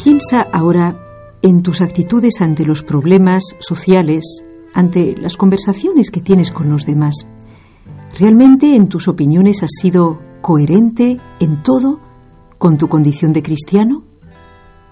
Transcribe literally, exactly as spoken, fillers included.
Piensa ahora en tus actitudes ante los problemas sociales, ante las conversaciones que tienes con los demás. ¿Realmente en tus opiniones has sido coherente en todo con tu condición de cristiano?